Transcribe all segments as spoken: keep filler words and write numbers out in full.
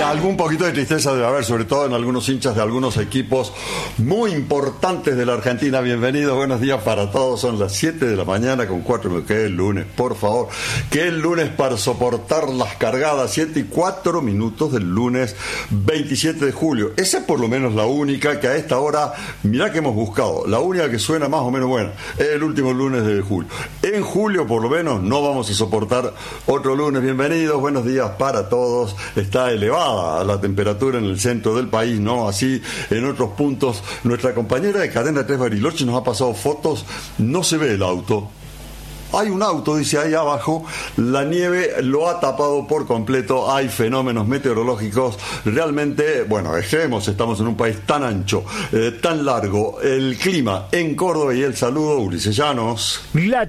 algún poquito de tristeza debe haber, sobre todo en algunos hinchas de algunos equipos muy importantes de la Argentina. Bienvenidos, buenos días para todos. Son las siete de la mañana con cuatro minutos. Que es el lunes, por favor. Que es el lunes para soportar las cargadas. siete y cuatro minutos del lunes veintisiete de julio. Esa es por lo menos la única que a esta hora, mirá que hemos buscado, la única que suena más o menos buena. Es el último lunes de julio. En julio, por lo menos, no vamos a soportar otro lunes. Bienvenidos, buenos días para todos. Está elevada la temperatura en el centro del país, ¿no? Así en otros puntos. Nuestra compañera de Cadena tres Bariloche nos ha pasado fotos. No se ve el auto. Hay un auto, dice ahí abajo, la nieve lo ha tapado por completo, hay fenómenos meteorológicos realmente, bueno, extremos, estamos en un país tan ancho, eh, tan largo, el clima en Córdoba y el saludo, Ulises Llanos. La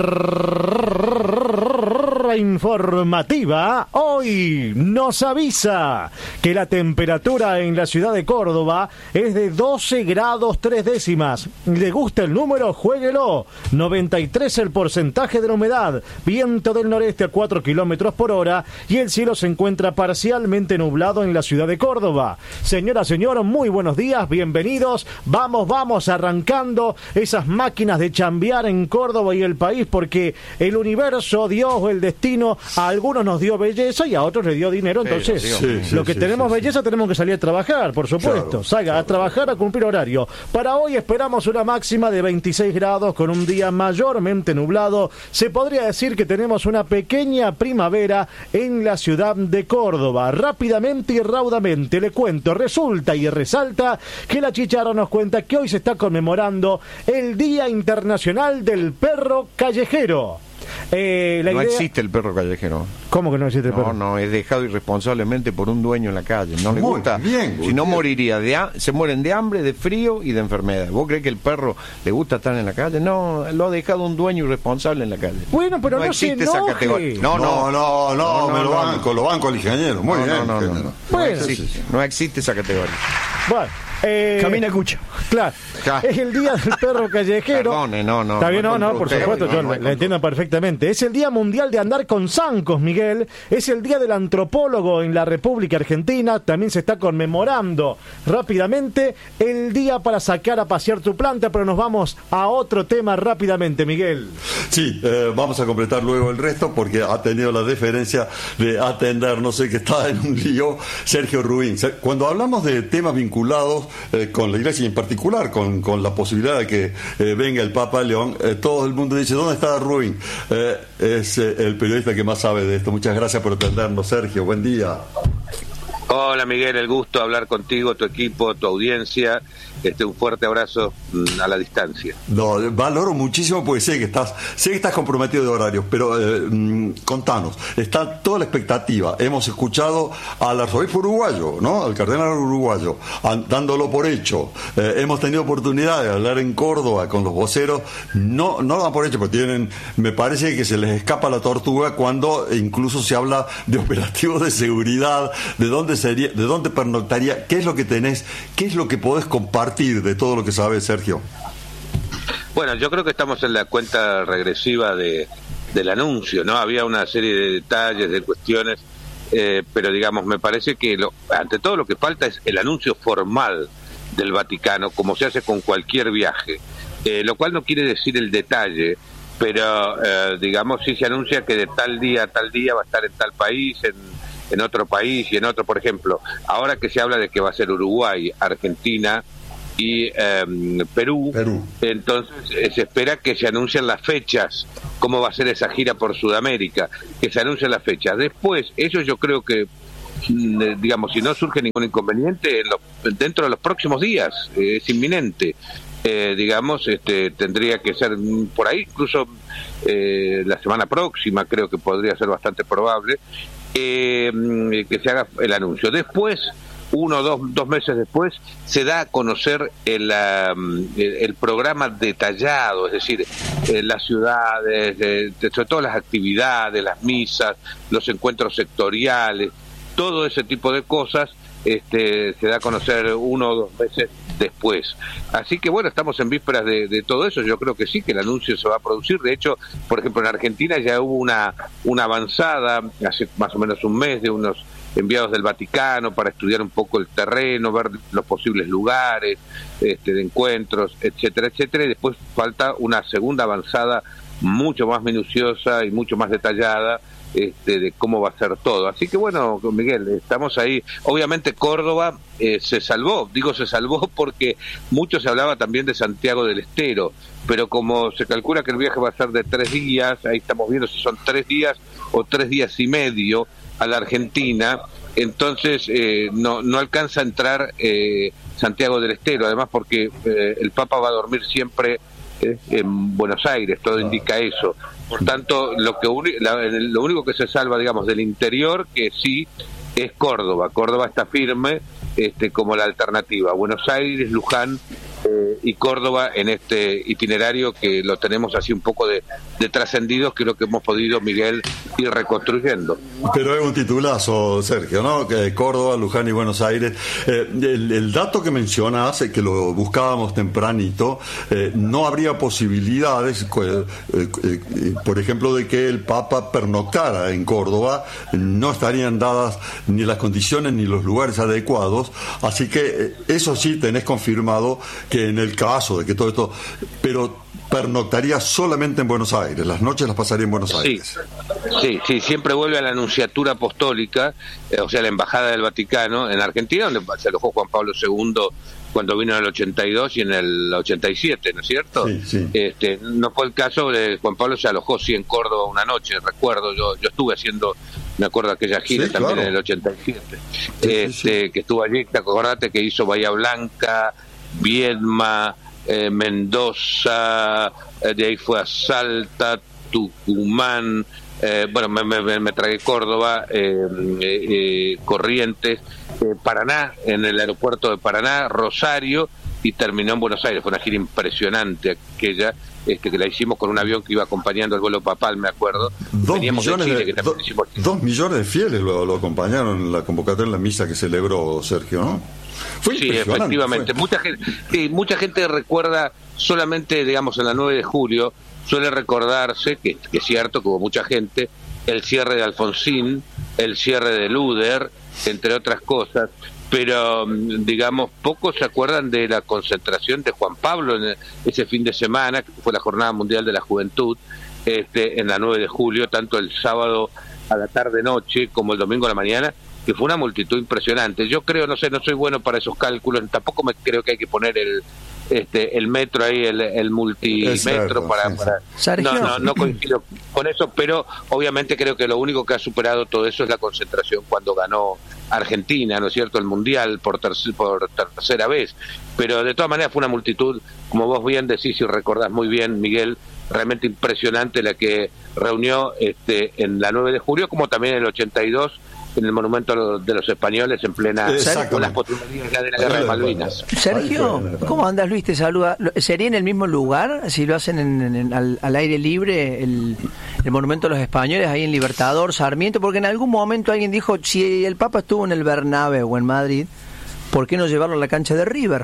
chicharra informativa hoy nos avisa que la temperatura en la ciudad de Córdoba es de doce grados tres décimas. ¿Le gusta el número? Juéguelo. noventa y tres el porcentaje de la humedad, viento del noreste a cuatro kilómetros por hora y el cielo se encuentra parcialmente nublado en la ciudad de Córdoba. Señora, señor, muy buenos días, bienvenidos. Vamos, vamos arrancando esas máquinas de chambear en Córdoba y el país, porque el universo, Dios o el destino, a algunos nos dio belleza y a otros le dio dinero. Entonces, sí, sí, sí, lo que sí, tenemos sí, belleza sí. tenemos que salir a trabajar, por supuesto. Claro, Salga claro. a trabajar, a cumplir horario. Para hoy esperamos una máxima de veintiséis grados con un día mayormente nublado. Se podría decir que tenemos una pequeña primavera en la ciudad de Córdoba. Rápidamente y raudamente le cuento, resulta y resalta que la chicharra nos cuenta que hoy se está conmemorando el Día Internacional del Perro Callejero. Eh, la no idea... existe el perro callejero. ¿Cómo que no existe el no, perro? No, no, es dejado irresponsablemente por un dueño en la calle. No le Muy gusta. Bien, si no moriría de ha... se mueren de hambre, de frío y de enfermedad. ¿Vos crees que el perro le gusta estar en la calle? No, lo ha dejado un dueño irresponsable en la calle. Bueno, pero no, no existe esa categoría. No, no, no, no, no, me lo banco, lo banco al ingeniero. Muy no, bien, no, no, ingeniero. no. Bueno, no, existe, no existe esa categoría. Bueno. Eh, Camina cucha. Claro. Es el día del perro callejero. Perdone, no, no. Está bien, no, no, por usted, supuesto, no, yo no lo entiendo perfectamente. Es el día mundial de andar con zancos, Miguel. Es el día del antropólogo en la República Argentina. También se está conmemorando rápidamente el día para sacar a pasear tu planta, pero nos vamos a otro tema rápidamente, Miguel. Sí, eh, vamos a completar luego el resto porque ha tenido la deferencia de atender, no sé, que está en un lío, Sergio Rubín. Cuando hablamos de temas vinculados eh, con la iglesia y en particular con, con la posibilidad de que eh, venga el Papa León, eh, todo el mundo dice, ¿dónde está Rubín? Eh, es eh, el periodista que más sabe de esto. Muchas gracias por atendernos, Sergio. Buen día. Hola Miguel, el gusto de hablar contigo, tu equipo, tu audiencia. Este, un fuerte abrazo mmm, a la distancia. No, valoro muchísimo porque sé que estás, sé que estás comprometido de horarios, pero eh, mmm, contanos, está toda la expectativa. Hemos escuchado al arzobispo uruguayo, ¿no? Al cardenal uruguayo, an, dándolo por hecho. Eh, hemos tenido oportunidad de hablar en Córdoba con los voceros, no, no lo dan por hecho, pero tienen, me parece que se les escapa la tortuga cuando incluso se habla de operativos de seguridad, de dónde sería, de dónde pernoctaría, qué es lo que tenés, qué es lo que podés compartir de todo lo que sabes, Sergio. Bueno, yo creo que estamos en la cuenta regresiva de del anuncio, ¿no? Había una serie de detalles, de cuestiones, eh, pero digamos, me parece que lo, ante todo lo que falta es el anuncio formal del Vaticano, como se hace con cualquier viaje, eh, lo cual no quiere decir el detalle, pero eh, digamos, sí se anuncia que de tal día a tal día va a estar en tal país, en en otro país y en otro, por ejemplo, ahora que se habla de que va a ser Uruguay, Argentina y eh, Perú, Perú, entonces eh, se espera que se anuncien las fechas, cómo va a ser esa gira por Sudamérica, que se anuncien las fechas. Después, eso yo creo que, digamos, si no surge ningún inconveniente, en lo, dentro de los próximos días, eh, es inminente. Eh, digamos, este, tendría que ser por ahí, incluso eh, la semana próxima, creo que podría ser bastante probable, eh, que se haga el anuncio. Después, uno o dos, dos meses después, se da a conocer el, um, el, el programa detallado, es decir, eh, las ciudades, eh, sobre todo las actividades, las misas, los encuentros sectoriales, todo ese tipo de cosas. Este, se da a conocer uno o dos meses después. Así que bueno, estamos en vísperas de, de todo eso. Yo creo que sí, que el anuncio se va a producir. De hecho, por ejemplo, en Argentina ya hubo una, una avanzada, hace más o menos un mes, de unos enviados del Vaticano para estudiar un poco el terreno, ver los posibles lugares este, de encuentros, etcétera, etcétera, y después falta una segunda avanzada mucho más minuciosa y mucho más detallada este, de cómo va a ser todo. Así que bueno, Miguel, estamos ahí. Obviamente Córdoba eh, se salvó, digo se salvó porque mucho se hablaba también de Santiago del Estero, pero como se calcula que el viaje va a ser de tres días, ahí estamos viendo si son tres días o tres días y medio a la Argentina, entonces eh, no, no alcanza a entrar eh, Santiago del Estero, además porque eh, el Papa va a dormir siempre en Buenos Aires, todo indica eso. Por tanto, lo que uni- la, lo único que se salva, digamos, del interior, que sí, es Córdoba. Córdoba está firme este, como la alternativa. Buenos Aires, Luján eh, y Córdoba en este itinerario que lo tenemos así un poco de, de trascendidos, que es lo que hemos podido, Miguel, ir reconstruyendo. Pero es un titulazo, Sergio, ¿no? Que Córdoba, Luján y Buenos Aires. Eh, el, el dato que mencionas, que lo buscábamos tempranito, eh, no habría posibilidades, eh, eh, eh, por ejemplo, de que el Papa pernoctara en Córdoba, no estarían dadas ni las condiciones ni los lugares adecuados, así que eh, eso sí tenés confirmado que en el caso de que todo esto, pero pernoctaría solamente en Buenos Aires, las noches las pasaría en Buenos Aires. Sí, sí, sí, siempre vuelve a la Anunciatura Apostólica, eh, o sea, la Embajada del Vaticano en Argentina, donde se alojó Juan Pablo segundo cuando vino en el ochenta y dos y en el ochenta y siete, ¿no es cierto? Sí, sí. Este, no fue el caso de Juan Pablo, se alojó sí en Córdoba una noche, recuerdo, yo yo estuve haciendo, me acuerdo aquella gira sí, también claro. en el ochenta y siete, Sí, este, sí, sí. que estuvo allí, te acordate que hizo Bahía Blanca, Viedma, eh, Mendoza, eh, de ahí fue a Salta, Tucumán, eh, bueno, me, me, me tragué Córdoba, eh, eh, Corrientes, eh, Paraná, en el aeropuerto de Paraná, Rosario, y terminó en Buenos Aires. Fue una gira impresionante aquella, este, que la hicimos con un avión que iba acompañando el vuelo papal, me acuerdo. Dos Veníamos millones, de Chile, de, que también do, hicimos... dos millones de fieles lo, lo acompañaron en la convocatoria en la misa que celebró Sergio, ¿no? Fue Sí, impresionante, efectivamente. fue. Mucha gente, sí, mucha gente recuerda solamente, digamos, en la nueve de julio, suele recordarse, que, que es cierto, como mucha gente, el cierre de Alfonsín, el cierre de Luder, entre otras cosas, pero, digamos, pocos se acuerdan de la concentración de Juan Pablo en ese fin de semana, que fue la Jornada Mundial de la Juventud, este, en la nueve de julio, tanto el sábado a la tarde-noche como el domingo a la mañana, que fue una multitud impresionante. Yo creo, no sé, no soy bueno para esos cálculos, tampoco me creo que hay que poner el este el metro ahí, el, el multimetro cierto, para, sí, para... Sergio. No, no, no coincido con eso, pero obviamente creo que lo único que ha superado todo eso es la concentración cuando ganó Argentina, ¿no es cierto?, el Mundial por, tercer, por tercera vez. Pero de todas maneras fue una multitud, como vos bien decís y recordás muy bien, Miguel, realmente impresionante la que reunió este en la nueve de julio, como también en el ochenta y dos, en el monumento de los españoles en plena con las posibilidades ya de la guerra de Malvinas. Sergio, ¿cómo andas, Luis? Te saluda. ¿Sería en el mismo lugar si lo hacen en, en, al, al aire libre el, el monumento de los españoles ahí en Libertador, Sarmiento? Porque en algún momento alguien dijo, si el Papa estuvo en el Bernabéu o en Madrid, ¿por qué no llevarlo a la cancha de River?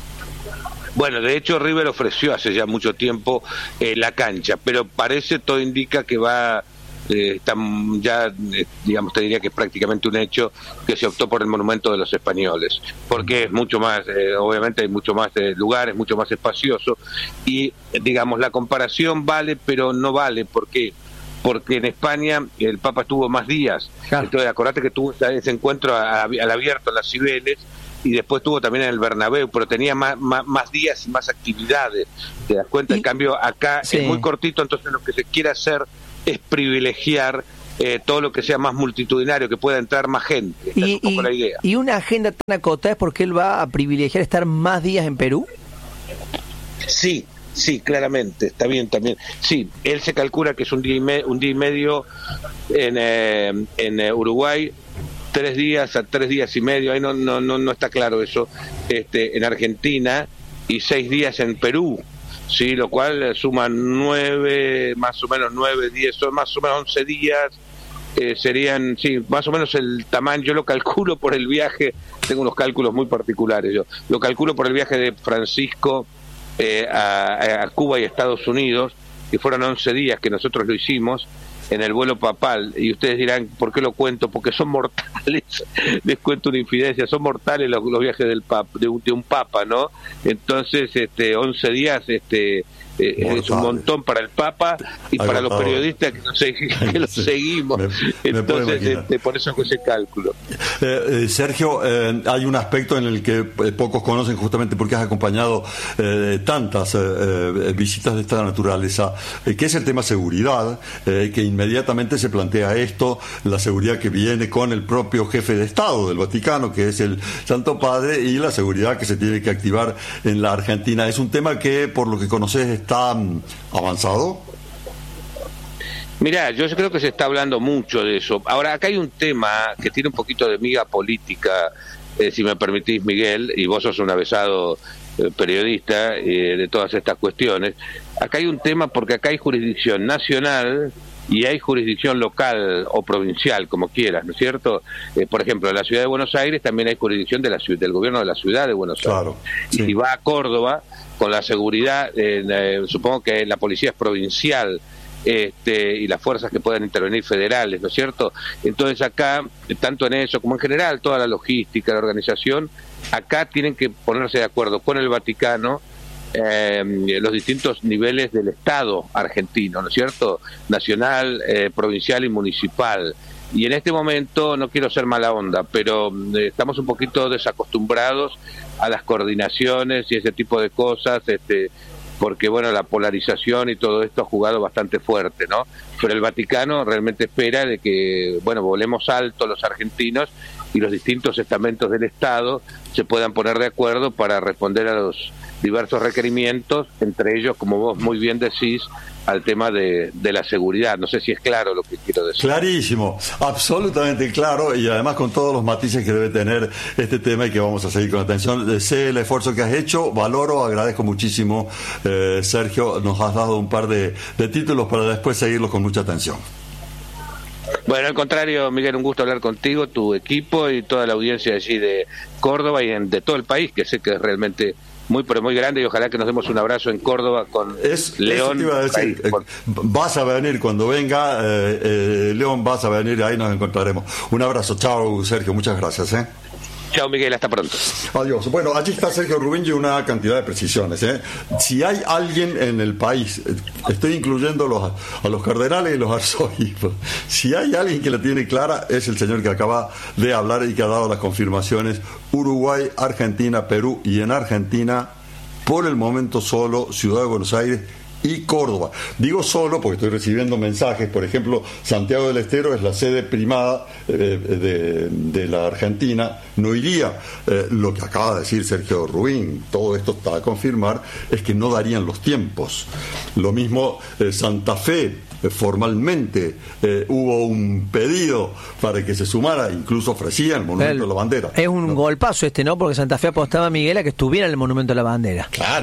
Bueno, de hecho River ofreció hace ya mucho tiempo eh, la cancha, pero parece, todo indica que va... Eh, está ya, eh, digamos, te diría que es prácticamente un hecho que se optó por el monumento de los españoles, porque es mucho más, eh, obviamente hay mucho más eh, lugares, mucho más espacioso, y digamos, la comparación vale, pero no vale, ¿por qué? Porque en España el Papa estuvo más días, claro. Entonces acordate que tuvo ese encuentro a, a, al abierto en las Cibeles, y después tuvo también en el Bernabéu, pero tenía más, más, más días y más actividades, ¿te das cuenta? Y, en cambio acá sí. Es muy cortito, entonces lo que se quiere hacer es privilegiar eh, todo lo que sea más multitudinario, que pueda entrar más gente. Esta y, es un poco y, la idea. ¿Y una agenda tan acotada es porque él va a privilegiar estar más días en Perú? Sí, sí, claramente, está bien también. Sí, él se calcula que es un día y, me, un día y medio en, eh, en eh, Uruguay, tres días a tres días y medio, ahí no, no, no, no está claro eso, este, en Argentina, y seis días en Perú. Sí, lo cual suma nueve, más o menos nueve, diez, son más o menos once días, eh, serían, sí, más o menos el tamaño, yo lo calculo por el viaje, tengo unos cálculos muy particulares, yo lo calculo por el viaje de Francisco eh, a, a Cuba y Estados Unidos, que fueron once días que nosotros lo hicimos, en el vuelo papal, y ustedes dirán, ¿por qué lo cuento? Porque son mortales, les cuento una infidencia, son mortales los, los viajes del pap, de, un, de un papa, ¿no? Entonces, este, once días, este, eh, es un montón para el papa y para los periodistas que, no sé, que lo seguimos. Me, Entonces, me este, por eso hago ese cálculo. Eh, eh, Sergio, eh, hay un aspecto en el que eh, pocos conocen, justamente porque has acompañado eh, tantas eh, eh, visitas de esta naturaleza, eh, que es el tema seguridad, eh, que inmediatamente se plantea esto, la seguridad que viene con el propio jefe de Estado del Vaticano, que es el Santo Padre, y la seguridad que se tiene que activar en la Argentina. Es un tema que, por lo que conoces, está um, avanzado. Mirá, yo creo que se está hablando mucho de eso. Ahora, acá hay un tema que tiene un poquito de miga política, eh, si me permitís, Miguel, y vos sos un avesado eh, periodista eh, de todas estas cuestiones. Acá hay un tema porque acá hay jurisdicción nacional y hay jurisdicción local o provincial, como quieras, ¿no es cierto? Eh, por ejemplo, en la ciudad de Buenos Aires también hay jurisdicción de la, del gobierno de la ciudad de Buenos Aires. Claro, sí. Y si va a Córdoba, con la seguridad, eh, eh, supongo que la policía es provincial, este, y las fuerzas que puedan intervenir federales, ¿no es cierto? Entonces acá, tanto en eso como en general, toda la logística, la organización, acá tienen que ponerse de acuerdo con el Vaticano, eh, los distintos niveles del Estado argentino, ¿no es cierto? Nacional, eh, provincial y municipal. Y en este momento, no quiero ser mala onda, pero eh, estamos un poquito desacostumbrados a las coordinaciones y ese tipo de cosas, este, porque bueno, la polarización y todo esto ha jugado bastante fuerte, ¿no? Pero el Vaticano realmente espera de que, bueno, volemos alto los argentinos y los distintos estamentos del Estado se puedan poner de acuerdo para responder a los diversos requerimientos, entre ellos, como vos muy bien decís, al tema de, de la seguridad. No sé si es claro lo que quiero decir. Clarísimo, absolutamente claro, y además con todos los matices que debe tener este tema y que vamos a seguir con atención. Sé el esfuerzo que has hecho, valoro, agradezco muchísimo, eh, Sergio, nos has dado un par de, de títulos para después seguirlos con mucha atención. Bueno, al contrario, Miguel, un gusto hablar contigo, tu equipo y toda la audiencia allí de Córdoba y en, de todo el país, que sé que es realmente muy pero muy grande, y ojalá que nos demos un abrazo en Córdoba con es, León. Eso te iba a decir, eh, vas a venir cuando venga, eh, eh, León, vas a venir, ahí nos encontraremos. Un abrazo, chao Sergio, muchas gracias. ¿eh? Chao Miguel, hasta pronto. Adiós. Bueno, allí está Sergio Rubín y una cantidad de precisiones. ¿eh? Si hay alguien en el país, estoy incluyendo los, a los cardenales y los arzobispos, si hay alguien que la tiene clara, es el señor que acaba de hablar y que ha dado las confirmaciones: Uruguay, Argentina, Perú, y en Argentina, por el momento solo Ciudad de Buenos Aires y Córdoba. Digo solo porque estoy recibiendo mensajes. Por ejemplo, Santiago del Estero es la sede primada eh, de, de la Argentina, no iría. Eh, lo que acaba de decir Sergio Rubín, todo esto está a confirmar, es que no darían los tiempos. Lo mismo eh, Santa Fe, eh, formalmente eh, hubo un pedido para que se sumara, incluso ofrecían el Monumento el, de la Bandera. Es un ¿no? golpazo este, ¿no? Porque Santa Fe apostaba a Miguel a que estuviera en el Monumento de la Bandera. Claro.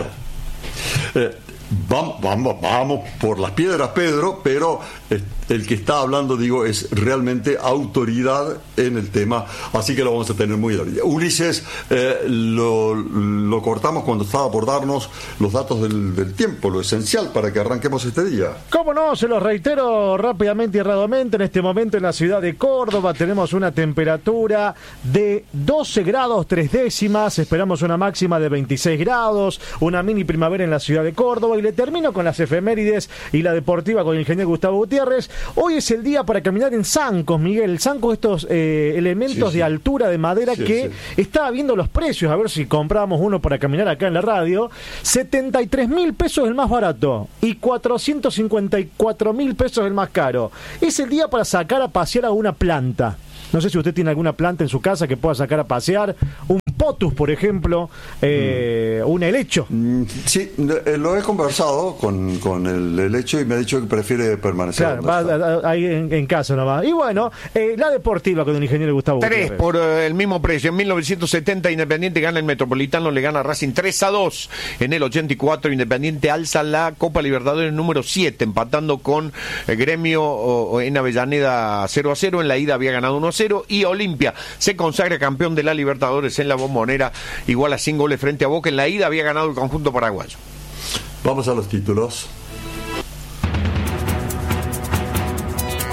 Eh, Vamos, vamos, vamos por las piedras, Pedro, pero el que está hablando, digo, es realmente autoridad en el tema, así que lo vamos a tener muy bien. Ulises, eh, lo, lo cortamos cuando estaba por darnos los datos del, del tiempo, lo esencial para que arranquemos este día. ¿Cómo no? Se los reitero rápidamente y erradamente. En este momento en la ciudad de Córdoba tenemos una temperatura de doce grados tres décimas, esperamos una máxima de veintiséis grados, una mini primavera en la ciudad de Córdoba. Y le termino con las efemérides y la deportiva con el ingeniero Gustavo Gutiérrez. Hoy es el día para caminar en zancos, Miguel. Zancos, estos eh, elementos sí, sí. de altura de madera sí, que sí. estaba viendo los precios, a ver si comprábamos uno para caminar acá en la radio. setenta y tres mil pesos el más barato y cuatrocientos cincuenta y cuatro mil pesos el más caro. Es el día para sacar a pasear a una planta. No sé si usted tiene alguna planta en su casa que pueda sacar a pasear. Un potus, por ejemplo, eh, mm. un helecho. Mm, sí, lo he conversado con, con el helecho y me ha dicho que prefiere permanecer. Claro, va ahí en, en casa nomás. Y bueno, eh, la deportiva con el ingeniero Gustavo Tres Gutiérrez. por uh, el mismo precio. En mil novecientos setenta Independiente gana el Metropolitano, le gana a Racing tres a dos. En el ochenta y cuatro Independiente alza la Copa Libertadores número siete, empatando con el Gremio o, en Avellaneda cero a cero. En la ida había ganado uno a cero. Y Olimpia se consagra campeón de la Libertadores en la Bombonera, igual a cien goles frente a Boca. En la ida había ganado el conjunto paraguayo. Vamos a los títulos.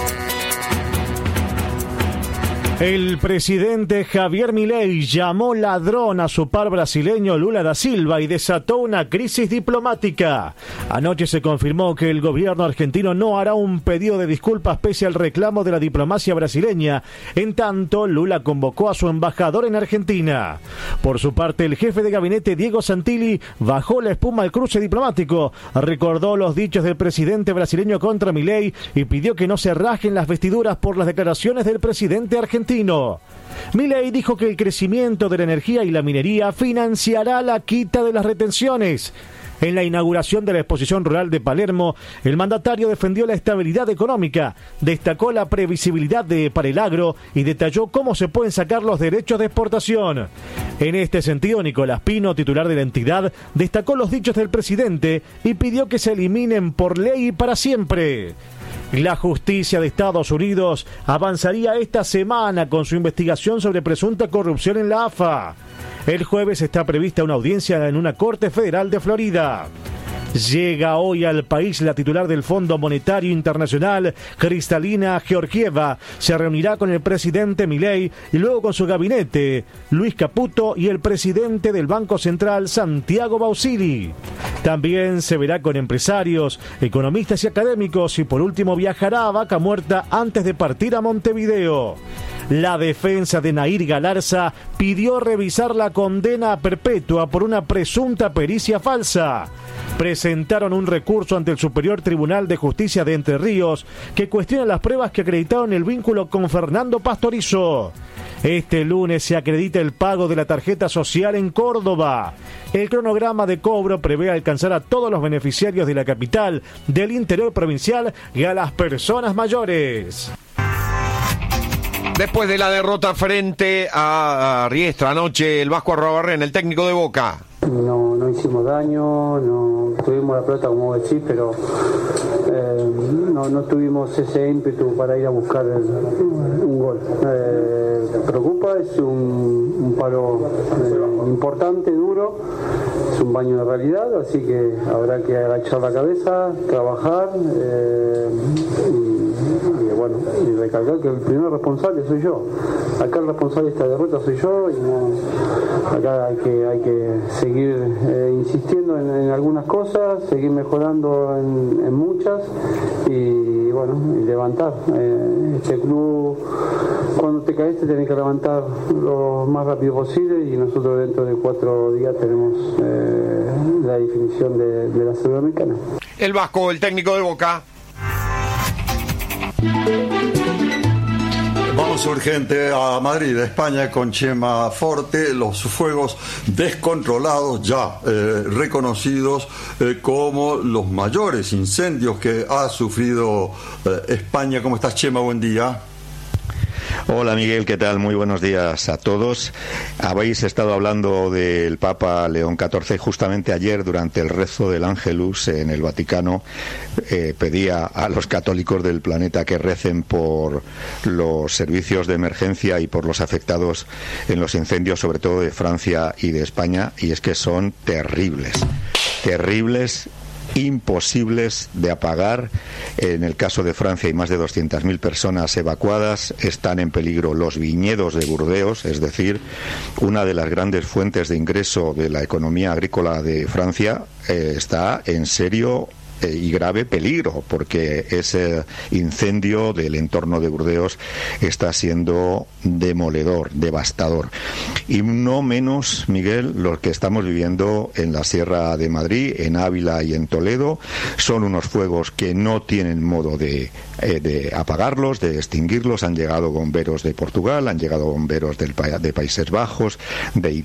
El presidente Javier Milei llamó ladrón a su par brasileño Lula da Silva y desató una crisis diplomática. Anoche se confirmó que el gobierno argentino no hará un pedido de disculpas pese al reclamo de la diplomacia brasileña. En tanto, Lula convocó a su embajador en Argentina. Por su parte, el jefe de gabinete Diego Santilli bajó la espuma al cruce diplomático, recordó los dichos del presidente brasileño contra Milei y pidió que no se rasguen las vestiduras por las declaraciones del presidente argentino. Milei dijo que el crecimiento de la energía y la minería financiará la quita de las retenciones. En la inauguración de la exposición rural de Palermo, el mandatario defendió la estabilidad económica, destacó la previsibilidad de, para el agro y detalló cómo se pueden sacar los derechos de exportación. En este sentido, Nicolás Pino, titular de la entidad, destacó los dichos del presidente y pidió que se eliminen por ley y para siempre. La justicia de Estados Unidos avanzaría esta semana con su investigación sobre presunta corrupción en la A F A. El jueves está prevista una audiencia en una corte federal de Florida. Llega hoy al país la titular del Fondo Monetario Internacional, Kristalina Georgieva. Se reunirá con el presidente Milei y luego con su gabinete, Luis Caputo, y el presidente del Banco Central, Santiago Bausili. También se verá con empresarios, economistas y académicos y por último viajará a Vaca Muerta antes de partir a Montevideo. La defensa de Nair Galarza pidió revisar la condena perpetua por una presunta pericia falsa. Presentaron un recurso ante el Superior Tribunal de Justicia de Entre Ríos que cuestiona las pruebas que acreditaron el vínculo con Fernando Pastorizo. Este lunes se acredita el pago de la tarjeta social en Córdoba. El cronograma de cobro prevé alcanzar a todos los beneficiarios de la capital, del interior provincial y a las personas mayores. Después de la derrota frente a Riestra anoche, el Vasco Arruabarrena, el técnico de Boca. No, no hicimos daño, no tuvimos la pelota como decís, pero eh, no, no tuvimos ese ímpetu para ir a buscar el, un gol. Eh, preocupa, es un, un paro eh, importante, duro, es un baño de realidad, así que habrá que agachar la cabeza, trabajar eh, y, y bueno, y recalcar que el primer responsable soy yo. Acá el responsable de esta derrota soy yo y no, acá hay que, hay que seguir seguir eh, insistiendo en, en algunas cosas, seguir mejorando en, en muchas y bueno, y levantar. Eh, este club, cuando te caes te tenés que levantar lo más rápido posible y nosotros dentro de cuatro días tenemos eh, la definición de, de la Sudamericana. El Vasco, el técnico de Boca. Vamos urgente a Madrid, a España, con Chema Forte. Los fuegos descontrolados ya eh, reconocidos eh, como los mayores incendios que ha sufrido eh, España. ¿Cómo estás, Chema? Buen día. Hola Miguel, ¿qué tal? Muy buenos días a todos. Habéis estado hablando del Papa León catorce. Justamente ayer, durante el rezo del Ángelus en el Vaticano, eh, pedía a los católicos del planeta que recen por los servicios de emergencia y por los afectados en los incendios, sobre todo de Francia y de España, y es que son terribles, terribles, imposibles de apagar. En el caso de Francia hay más de doscientas mil personas evacuadas. Están en peligro los viñedos de Burdeos, es decir, una de las grandes fuentes de ingreso de la economía agrícola de Francia eh, está en serio y grave peligro, porque ese incendio del entorno de Burdeos está siendo demoledor, devastador. Y no menos, Miguel, lo que estamos viviendo en la Sierra de Madrid, en Ávila y en Toledo. Son unos fuegos que no tienen modo de, eh, de apagarlos, de extinguirlos. Han llegado bomberos de Portugal, han llegado bomberos del, de Países Bajos, de